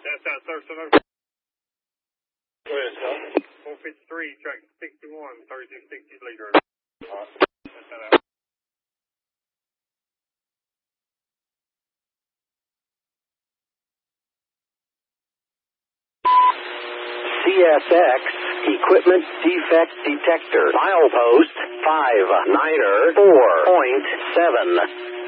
That's that, sir. So Go ahead, sir. 453, track 61, 3660 leader. All right. That's that out. CSX Equipment Defect Detector. Milepost 594.7.